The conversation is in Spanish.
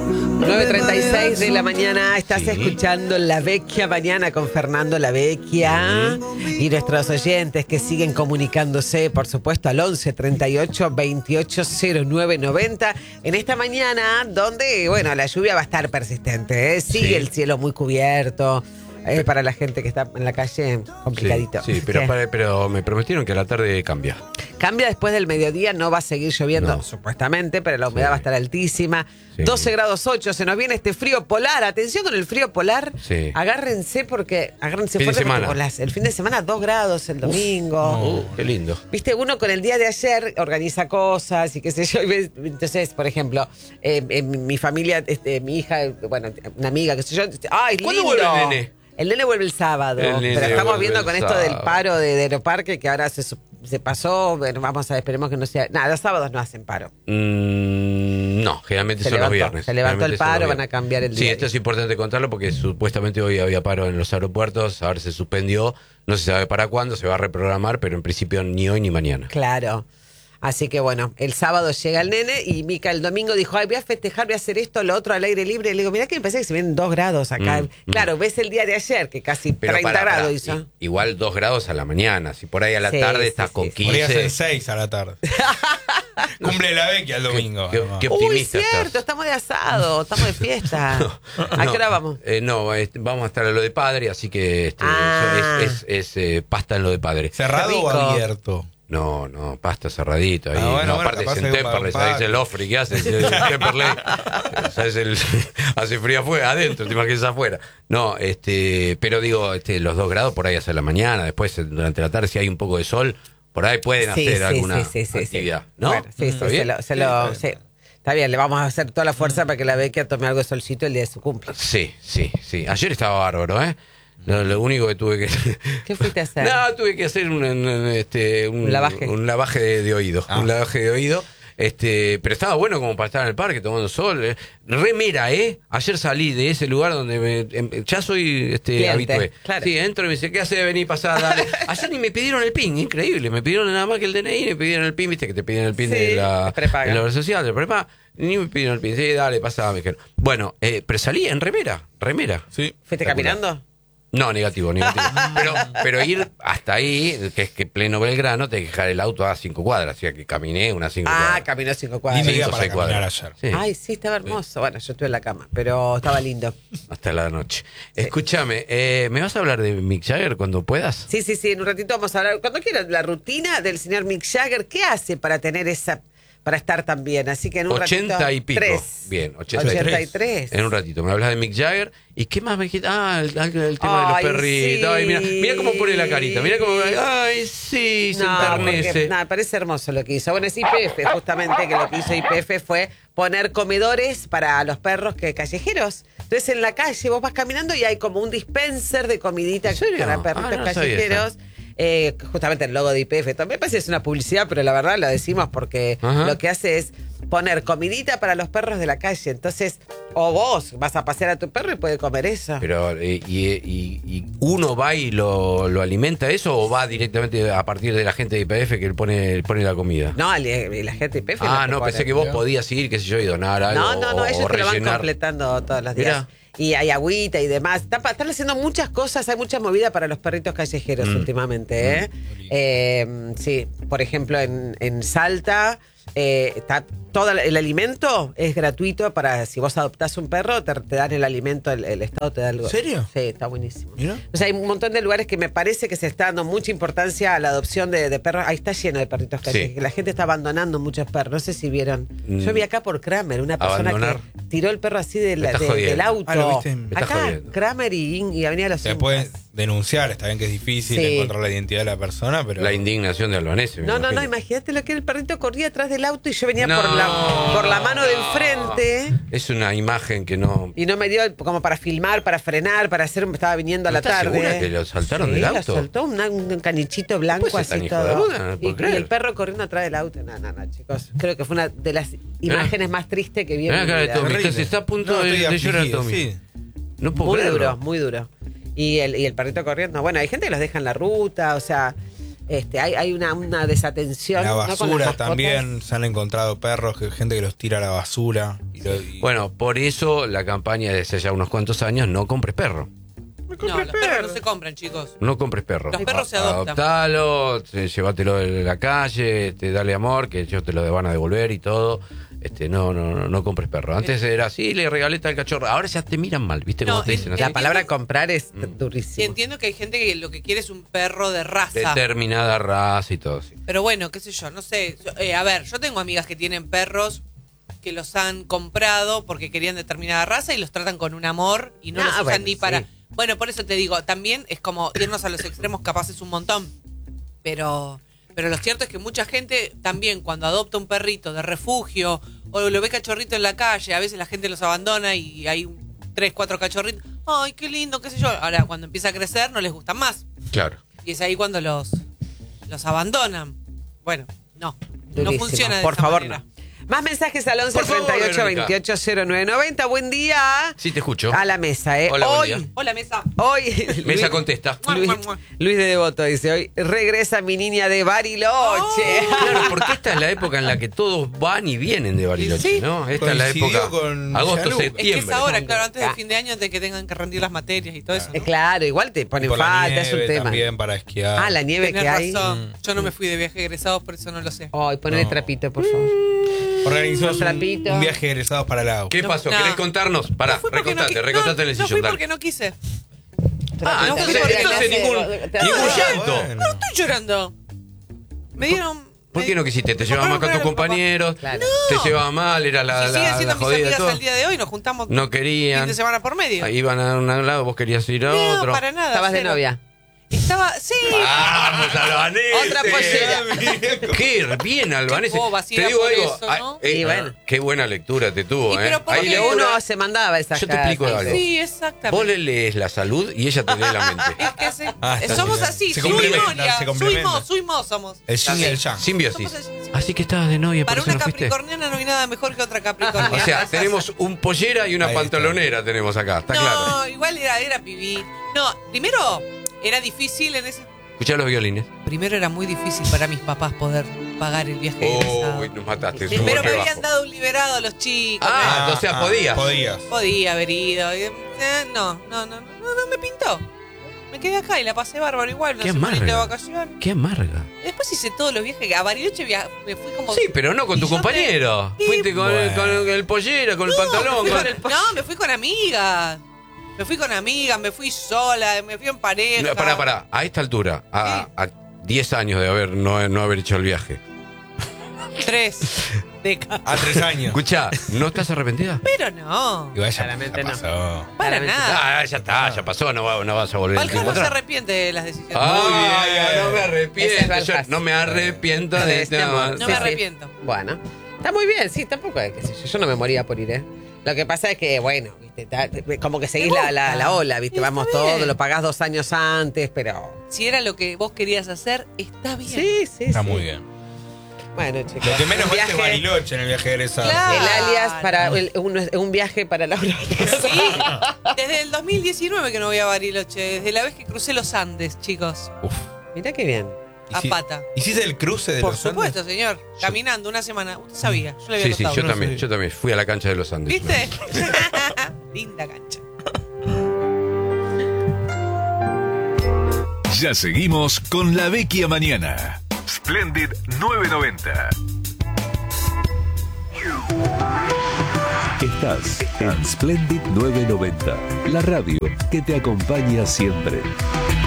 9:36 de la mañana, estás escuchando La Vecchia Mañana con Fernando La Vecchia y nuestros oyentes que siguen comunicándose, por supuesto, al 11 38 28 09 90 en esta mañana donde, bueno, la lluvia va a estar persistente, ¿eh? Sigue el cielo muy cubierto. Para la gente que está en la calle, complicadito. Sí, pero me prometieron que a la tarde cambia. Cambia después del mediodía, no va a seguir lloviendo, supuestamente, pero la humedad va a estar altísima. 12 grados 8, se nos viene este frío polar. Atención con el frío polar. Agárrense fuerte porque el fin de semana 2 grados el domingo. Qué lindo. Viste, uno con el día de ayer organiza cosas y qué sé yo. Entonces, por ejemplo, mi familia, mi hija, bueno, una amiga, qué sé yo. ¡Ay, lindo! ¿Cuándo vuelve el nene? El nene vuelve el sábado, pero estamos viendo con esto del paro de Aeroparque que ahora se pasó. Bueno, vamos a ver, esperemos que no sea. Nada, los sábados no hacen paro. No, generalmente son los viernes. Se levantó el paro, van a cambiar el día. Sí, esto es importante contarlo porque supuestamente hoy había paro en los aeropuertos, ahora se suspendió, no se sabe para cuándo, se va a reprogramar, pero en principio ni hoy ni mañana. Claro. Así que bueno, el sábado llega el nene y Mica el domingo dijo, ay, voy a festejar, voy a hacer esto, lo otro al aire libre. Y le digo, mirá que me parece que se vienen 2 grados acá. Claro, ves el día de ayer que casi pero 30 grados hizo. Igual 2 grados a la mañana, si por ahí a la tarde estás con 15. Podría ser 6 a la tarde. Cumple la Vecchia el domingo. Qué optimista. Uy, cierto, estás. Estamos de asado, estamos de fiesta. ¿A qué hora vamos? Vamos a estar en lo de padre, así que es pasta en lo de padre. ¿Cerrado o abierto? No, pasta cerradito ahí. Aparte es en Temperley, ¿sabes el ofre que hace? El Temperley, ¿sabes? Hace frío afuera, adentro, te imaginas afuera. No, pero digo, los 2 grados por ahí hacia la mañana, después durante la tarde si hay un poco de sol, por ahí pueden hacer alguna actividad, ¿no? Bueno, sí. Está bien, le vamos a hacer toda la fuerza para que la Vecchia tome algo de solcito el día de su cumple. Sí. Ayer estaba bárbaro, ¿eh? Lo único que tuve que... ¿Qué fuiste a hacer? No, tuve que hacer un lavaje. Un lavaje de oído. Un lavaje de oído. Pero estaba bueno como para estar en el parque tomando sol. Remera, Ayer salí de ese lugar donde ya soy habitué. Claro. Sí, entro y me dice, ¿qué hace? Vení, pasá, dale. Ayer ni me pidieron el PIN, increíble. Me pidieron nada más que el DNI, me pidieron el PIN, viste que te piden el PIN de la obra social, del prepaga. Ni me pidieron el PIN. Sí, dale, pasá, me dijeron. Bueno, pero salí en remera. Sí. ¿Fuiste caminando? No, negativo. Pero ir hasta ahí, que es que pleno Belgrano, te hay que dejar el auto a 5 cuadras. O sea que caminé unas 5 cuadras. Ah, caminó 5 cuadras. Y me iba para caminar ayer. Sí. Ay, sí, estaba hermoso. Bueno, yo estuve en la cama, pero estaba lindo. Hasta la noche. Escúchame, ¿me vas a hablar de Mick Jagger cuando puedas? Sí, en un ratito vamos a hablar. Cuando quieras, la rutina del señor Mick Jagger, ¿qué hace para tener para estar tan bien? Así que en un 80 ratito... y pico. Bien, 83. En un ratito. Me hablas de Mick Jagger. ¿Y qué más me dijiste? El tema de los perritos. Sí. Ay, mira cómo pone la carita. Mira cómo... Ay, sí, se enternece. Me parece hermoso lo que hizo. Bueno, es YPF, justamente, que lo que hizo YPF fue poner comedores para los perros callejeros. Entonces, en la calle vos vas caminando y hay como un dispenser de comidita para perritos callejeros. Justamente el logo de YPF también me parece que es una publicidad, pero la verdad lo decimos porque lo que hace es poner comidita para los perros de la calle. Entonces, o vos vas a pasear a tu perro y puede comer eso. Pero, ¿y uno va y lo alimenta eso o va directamente a partir de la gente de YPF que le pone la comida? No, la gente de YPF. No, pensé que vos podías ir, qué sé yo, y donar algo. No, ellos te lo van rellenar. completando todos los días. Mirá. Y hay agüita y demás. Están haciendo muchas cosas, hay mucha movida para los perritos callejeros últimamente. Sí, por ejemplo, en Salta está todo el alimento es gratuito para si vos adoptás un perro, te dan el alimento, el Estado te da algo. ¿En serio? Sí, está buenísimo. ¿Mira? O sea, hay un montón de lugares que me parece que se está dando mucha importancia a la adopción de perros. Ahí está lleno de perritos callejeros. Sí. La gente está abandonando muchos perros. No sé si vieron. Yo vi acá por Kramer, una persona que tiró el perro así del auto. ¿lo viste? Acá, Kramer y Avenida Los Se Incas. puede denunciar, está bien que es difícil encontrar la identidad de la persona, pero... La indignación de Albanese. No, imagínate lo que era el perrito corría atrás del auto y yo venía por la mano de enfrente. Es una imagen que no... Y no me dio como para filmar, para frenar, para hacer... Estaba viniendo a la tarde. ¿Estás segura que lo saltaron del auto? Lo soltó un canichito blanco así todo. Y el perro corriendo atrás del auto. No, chicos. Creo que fue una de las imágenes más tristes que vi en mi vida. Se está a punto de llorar Tommy. Sí. No puedo creerlo. Muy duro. Y el perrito corriendo. Bueno, hay gente que los deja en la ruta, o sea... hay una desatención. La ¿no? Con las basura mascotas. también, se han encontrado perros, gente que los tira a la basura. Bueno, por eso la campaña de hace ya unos cuantos años, no compres perro. No, los perros no se compran, chicos. No compres perro. Los perros se adoptan. Adoptalo, llévatelo de la calle, dale amor, que ellos te lo van a devolver y todo. No compres perro. Antes era así, le regalé tal cachorro. Ahora ya te miran mal, ¿viste? Como te dicen así. La palabra comprar es durísima. Entiendo que hay gente que lo que quiere es un perro de raza. Determinada raza y todo así. Pero bueno, qué sé yo, no sé. A ver, yo tengo amigas que tienen perros que los han comprado porque querían determinada raza y los tratan con un amor y no los usan bueno, ni para... sí. Bueno, por eso te digo, también es como irnos a los extremos, capaz es un montón. Pero lo cierto es que mucha gente también cuando adopta un perrito de refugio o lo ve cachorrito en la calle, a veces la gente los abandona y hay 3, 4 cachorritos. Ay, qué lindo, qué sé yo. Ahora, cuando empieza a crecer no les gustan más. Claro. Y es ahí cuando los abandonan. Bueno, no Durísimo. funciona de Por esa favor, manera. no. Más mensajes al 11 Por favor, 38 Verónica. 28 0990. Buen día. Sí, te escucho. A la mesa, ¿eh? Hola, buen día. Hola, mesa. Hoy. Mesa contesta. Luis de Devoto dice: hoy regresa mi niña de Bariloche. Claro, porque esta es la época en la que todos van y vienen de Bariloche, Sí. ¿no? Esta es la Coincidió época. con Agosto, Yanuc. Es que septiembre. es ahora, claro, antes del fin de año, antes de que tengan que rendir las materias y todo eso. ¿no? Claro, igual te ponen Por la falta, es un nieve tema. también para esquiar. Ah, la nieve Tenés que hay. razón. Yo no me fui de viaje egresado, por eso no lo sé. Ay, ponele No. trapito, por favor. Organizamos Un trapito. un viaje de egresados para Lago. ¿Qué pasó? No. ¿Querés contarnos? Pará, No fui porque recontate en el no sillón. fui dale. porque no quise. Ah, No, entonces, porque entonces me hace- ningún No, llanto. Bueno. No estoy llorando. Me dieron... ¿Por qué no quisiste? ¿Te me llevaba mal con tus compraron un regalo, compañeros? Claro. ¿Te llevaba mal? ¿Era la, Si siguen la, siendo la mis jodida de amigas todo? al día de hoy, nos juntamos No fin querían. de semana por medio. Iban a un lado, vos querías ir a No, otro. para nada. Estabas de cero. novia. Estaba... Sí. Vamos, Albanese. Otra pollera. Qué bien, Albanese. Qué boba, si Te era digo por algo. eso, ¿no? Y bueno. Qué buena lectura te tuvo, Y ¿eh? pero ¿por Ahí qué? Que lectura- uno se mandaba esas Yo te explico cartas. algo. Sí, exactamente. Vos le lees la salud y ella te lee la mente. Es que está somos bien. así, Se soy complementan, Moria, se complementan. Suimos somos. El yin y el yang. Simbiosis. Somos así. Así que estabas de novia, por Para eso una no fuiste. capricorniana no hay nada mejor que otra capricorniana. O sea, tenemos un pollera y una Ahí está. pantalonera tenemos acá, está no, claro. igual era pibí. No, primero era difícil en ese... Escuchá los violines. Primero era muy difícil para mis papás poder pagar el viaje egresado. Uy, nos mataste. es un Pero golpe me habían bajo. dado un liberado a los chicos. Ah, o sea, podías. Podías. Podía haber ido. No me pintó. Me quedé acá y la pasé bárbaro igual. No Qué sé, un poquito de amarga. vacaciones. Qué amarga. Después hice todos los viajes. A Bariloche me fui como... Sí, pero no con tu millones. compañero. Sí, Fuiste con, bueno. con el pollera, con el pantalón. Me fui con- con el- no, me fui con amigas. Me fui sola, me fui en pareja. No, pará. A esta altura, a 10 años de no haber hecho el viaje. 3 décadas. A 3 años. Escuchá, ¿no estás arrepentida? Pero no. Igual ya Claramente no. pasó. Para nada. Ah, ya está, ya pasó, no vas a volver el Balcán tiempo no se atrás. arrepiente de las decisiones. Ah, Muy bien. no me Ese arrepiento. es Yo Balcán. no me arrepiento De de este amor. No Sí, me sí. arrepiento. Bueno, está muy bien, sí, tampoco es que sé yo no me moría por ir, ¿eh? Lo que pasa es que, bueno, ¿viste? Como que seguís gusta. la ola, ¿viste? Está Vamos bien. todo, lo pagás 2 años antes, pero... Si era lo que vos querías hacer, está bien. Sí. Está muy bien. Bueno, chicos. Lo que menos un va es viaje, Bariloche en el viaje de egresados. Claro. el alias para un viaje para Laura. Sí, desde el 2019 que no voy a Bariloche, desde la vez que crucé los Andes, chicos, Uf. Mirá qué bien. a pata. ¿Hiciste el cruce de Por los supuesto, Andes? señor. Caminando una semana. Usted sabía, yo le había Sí, contado. yo también fui a la cancha de los Andes. ¿Viste? Linda cancha. Ya seguimos con La Vecchia Mañana. Splendid 990. Estás en Splendid 990, la radio que te acompaña siempre.